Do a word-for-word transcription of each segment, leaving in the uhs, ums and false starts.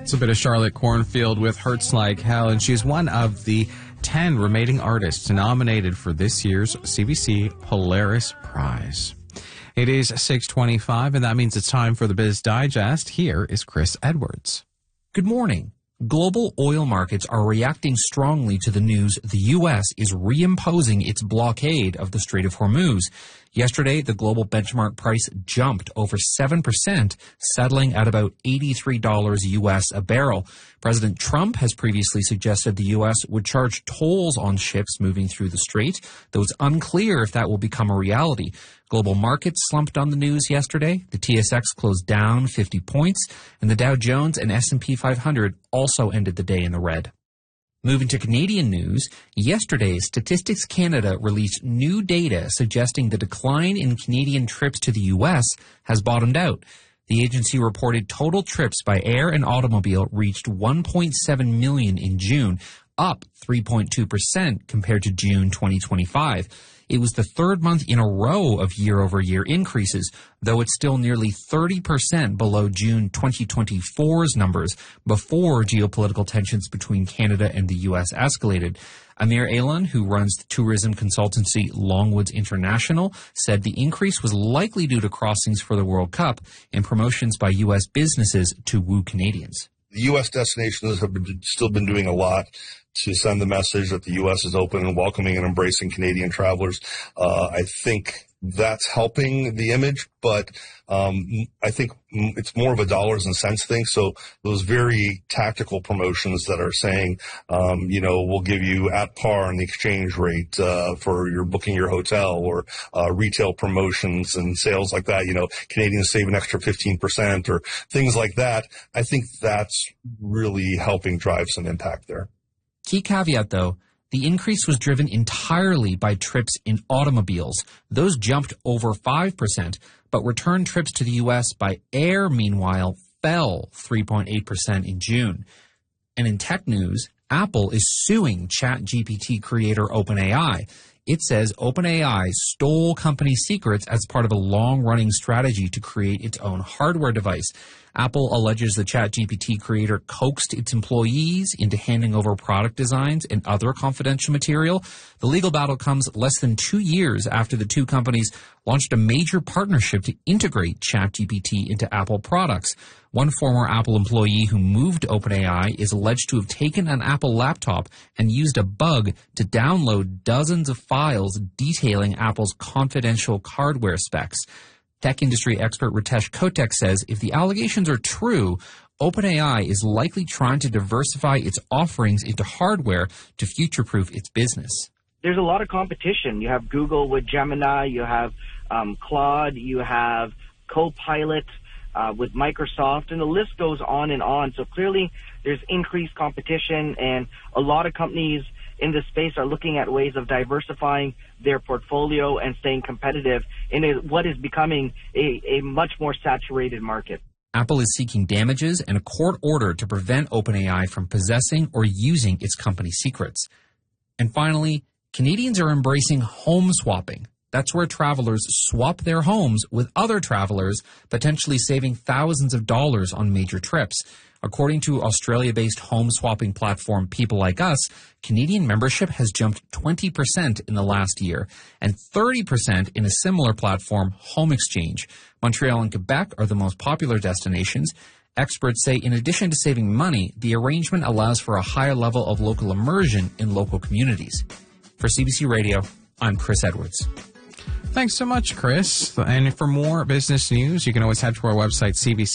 It's a bit of Charlotte Cornfield with Hurts Like Hell, and she's one of the ten remaining artists nominated for this year's C B C Polaris Prize. It is six twenty-five, and that means it's time for the Biz Digest. Here is Chris Edwards. Good morning. Global oil markets are reacting strongly to the news the U S is reimposing its blockade of the Strait of Hormuz. Yesterday, the global benchmark price jumped over seven percent, settling at about eighty-three dollars U S a barrel. President Trump has previously suggested the U S would charge tolls on ships moving through the strait, though it's unclear if that will become a reality. Global markets slumped on the news yesterday. The T S X closed down fifty points, and the Dow Jones and S and P five hundred also ended the day in the red. Moving to Canadian news, yesterday Statistics Canada released new data suggesting the decline in Canadian trips to the U S has bottomed out. The agency reported total trips by air and automobile reached one point seven million in June, up three point two percent compared to June twenty twenty-five. It was the third month in a row of year-over-year increases, though it's still nearly thirty percent below June twenty twenty-four's numbers before geopolitical tensions between Canada and the U S escalated. Amir Alan, who runs the tourism consultancy Longwoods International, said the increase was likely due to crossings for the World Cup and promotions by U S businesses to woo Canadians. The U S destinations have been, still been doing a lot to send the message that the U S is open and welcoming and embracing Canadian travelers. Uh, I think that's helping the image, but um, I think it's more of a dollars and cents thing. So those very tactical promotions that are saying, um, you know, we'll give you at par on the exchange rate uh, for your booking your hotel, or uh, retail promotions and sales like that, you know, Canadians save an extra fifteen percent or things like that. I think that's really helping drive some impact there. Key caveat, though, the increase was driven entirely by trips in automobiles. Those jumped over five percent, but return trips to the U S by air, meanwhile, fell three point eight percent in June. And in tech news, Apple is suing ChatGPT creator OpenAI. It says OpenAI stole company secrets as part of a long-running strategy to create its own hardware device. Apple alleges the ChatGPT creator coaxed its employees into handing over product designs and other confidential material. The legal battle comes less than two years after the two companies launched a major partnership to integrate ChatGPT into Apple products. One former Apple employee who moved to OpenAI is alleged to have taken an Apple laptop and used a bug to download dozens of files detailing Apple's confidential hardware specs. Tech industry expert Ritesh Kotek says if the allegations are true, OpenAI is likely trying to diversify its offerings into hardware to future-proof its business. There's a lot of competition. You have Google with Gemini, you have um, Claude, you have Copilot uh, with Microsoft, and the list goes on and on. So clearly there's increased competition, and a lot of companies in this space are looking at ways of diversifying their portfolio and staying competitive in a, what is becoming a, a much more saturated market. Apple is seeking damages and a court order to prevent OpenAI from possessing or using its company secrets. And finally, Canadians are embracing home swapping. That's where travelers swap their homes with other travelers, potentially saving thousands of dollars on major trips. According to Australia-based home swapping platform People Like Us, Canadian membership has jumped twenty percent in the last year and thirty percent in a similar platform, Home Exchange. Montreal and Quebec are the most popular destinations. Experts say in addition to saving money, the arrangement allows for a higher level of local immersion in local communities. For C B C Radio, I'm Chris Edwards. Thanks so much, Chris. And for more business news, you can always head to our website,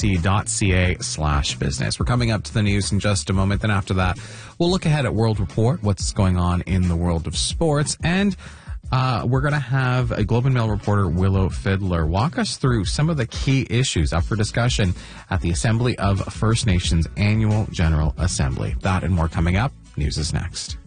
cbc.ca slash business. We're coming up to the news in just a moment. Then after that, we'll look ahead at World Report, what's going on in the world of sports. And uh, we're going to have a Globe and Mail reporter, Willow Fiddler, walk us through some of the key issues up for discussion at the Assembly of First Nations Annual General Assembly. That and more coming up. News is next.